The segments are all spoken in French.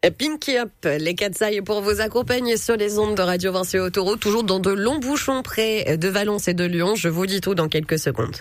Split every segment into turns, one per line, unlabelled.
Pinky Up, les Catsailles pour vous accompagner sur les ondes de Radio Vinci Autoroute, toujours dans de longs bouchons près de Valence et de Lyon. Je vous dis tout dans quelques secondes.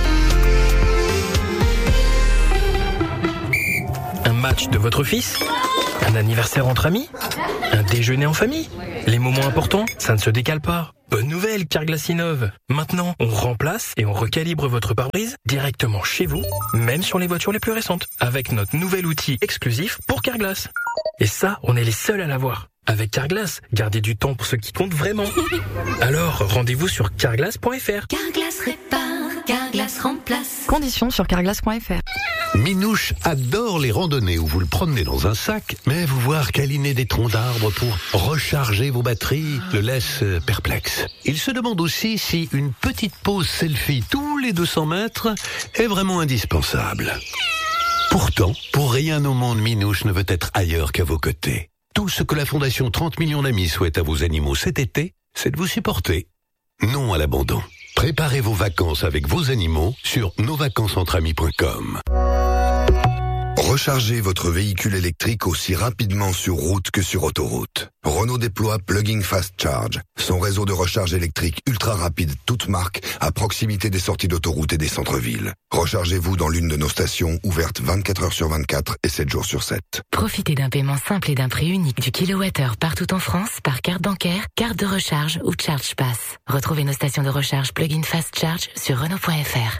Un match de votre fils ? Un anniversaire entre amis ? Un déjeuner en famille ? Les moments importants, ça ne se décale pas. Bonne nouvelle, Carglass innove. Maintenant, on remplace et on recalibre votre pare-brise directement chez vous, même sur les voitures les plus récentes, avec notre nouvel outil exclusif pour Carglass. Et ça, on est les seuls à l'avoir. Avec Carglass, gardez du temps pour ce qui compte vraiment. Alors, rendez-vous sur carglass.fr.
Carglass répare, Carglass remplace.
Conditions sur carglass.fr.
Minouche adore les randonnées où vous le promenez dans un sac, mais vous voir câliner des troncs d'arbres pour recharger vos batteries le laisse perplexe. Il se demande aussi si une petite pause selfie tous les 200 mètres est vraiment indispensable. Pourtant, pour rien au monde, Minouche ne veut être ailleurs qu'à vos côtés. Tout ce que la Fondation 30 millions d'amis souhaite à vos animaux cet été, c'est de vous supporter. Non à l'abandon. Préparez vos vacances avec vos animaux sur nosvacancesentramis.com.
Rechargez votre véhicule électrique aussi rapidement sur route que sur autoroute. Renault déploie Plug-in Fast Charge, son réseau de recharge électrique ultra rapide toute marque à proximité des sorties d'autoroute et des centres-villes. Rechargez-vous dans l'une de nos stations ouvertes 24 heures sur 24 et 7 jours sur 7.
Profitez d'un paiement simple et d'un prix unique du kilowattheure partout en France par carte bancaire, carte de recharge ou Charge Pass. Retrouvez nos stations de recharge Plug-in Fast Charge sur Renault.fr.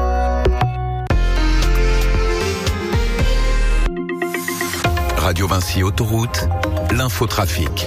Radio Vinci Autoroute, l'infotrafic.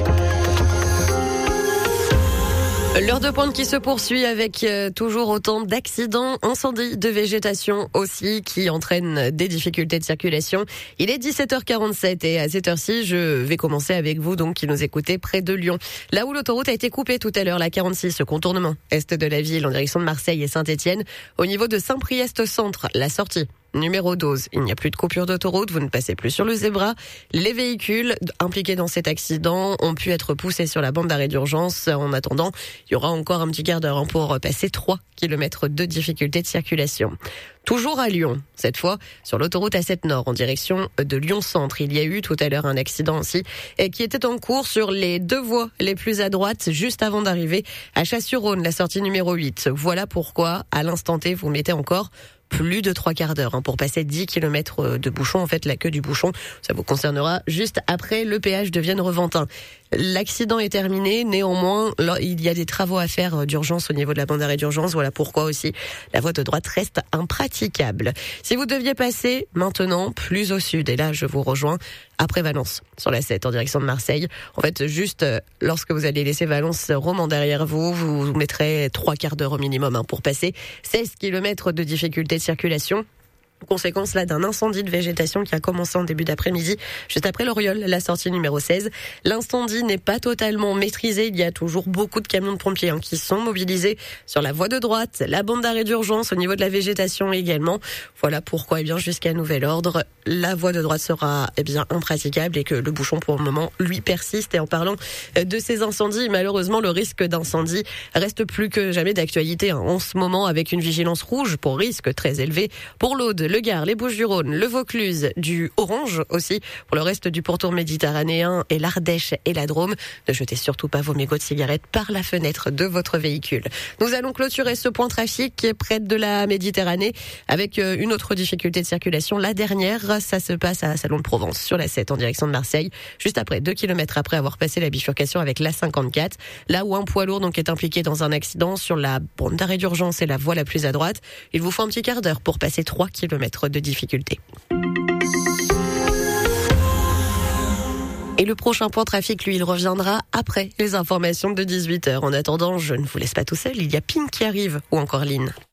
L'heure de pointe qui se poursuit avec toujours autant d'accidents, incendies de végétation aussi qui entraînent des difficultés de circulation. Il est 17h47 et à cette heure-ci, je vais commencer avec vous donc qui nous écoutez près de Lyon. Là où l'autoroute a été coupée tout à l'heure, la 46, contournement est de la ville en direction de Marseille et Saint-Étienne, au niveau de Saint-Priest Centre, la sortie numéro 12. Il n'y a plus de coupure d'autoroute, vous ne passez plus sur le zébra. Les véhicules impliqués dans cet accident ont pu être poussés sur la bande d'arrêt d'urgence. En attendant, il y aura encore un petit quart d'heure pour passer 3 km de difficulté de circulation. Toujours à Lyon, cette fois sur l'autoroute A7 Nord en direction de Lyon-Centre. Il y a eu tout à l'heure un accident aussi qui était en cours sur les 2 voies les plus à droite juste avant d'arriver à Chasse-sur-Rhône, la sortie numéro 8. Voilà pourquoi à l'instant T vous mettez encore plus de 3 quarts d'heure pour passer 10 km de bouchon. En fait, la queue du bouchon, ça vous concernera juste après le péage de Vienne-Reventin. L'accident est terminé. Néanmoins, là, il y a des travaux à faire d'urgence au niveau de la bande d'arrêt d'urgence. Voilà pourquoi aussi la voie de droite reste impraticable. Si vous deviez passer maintenant plus au sud, et là je vous rejoins, après Valence, sur la 7 en direction de Marseille. En fait, juste lorsque vous allez laisser Valence-Romand derrière vous, vous mettrez 3 quarts d'heure au minimum pour passer 16 km de difficulté de circulation. Conséquence là d'un incendie de végétation qui a commencé en début d'après-midi, juste après l'Oriole, la sortie numéro 16. L'incendie n'est pas totalement maîtrisé. Il y a toujours beaucoup de camions de pompiers qui sont mobilisés sur la voie de droite, la bande d'arrêt d'urgence au niveau de la végétation également. Voilà pourquoi, jusqu'à nouvel ordre, la voie de droite sera impraticable et que le bouchon pour le moment lui persiste. Et en parlant de ces incendies, malheureusement le risque d'incendie reste plus que jamais d'actualité en ce moment, avec une vigilance rouge pour risque très élevé pour l'Aude, le Gard, les Bouches-du-Rhône, le Vaucluse, du Orange aussi pour le reste du pourtour méditerranéen et l'Ardèche et la Drôme. Ne jetez surtout pas vos mégots de cigarettes par la fenêtre de votre véhicule. Nous allons clôturer ce point trafic près de la Méditerranée avec une autre difficulté de circulation. La dernière, ça se passe à Salon de Provence sur la 7 en direction de Marseille, juste après 2 km après avoir passé la bifurcation avec la 54, là où un poids lourd est impliqué dans un accident sur la bande d'arrêt d'urgence et la voie la plus à droite. Il vous faut un petit quart d'heure pour passer 3 km de difficulté. Et le prochain point trafic, lui, il reviendra après les informations de 18h. En attendant, je ne vous laisse pas tout seul, il y a Pink qui arrive, ou encore Lynn.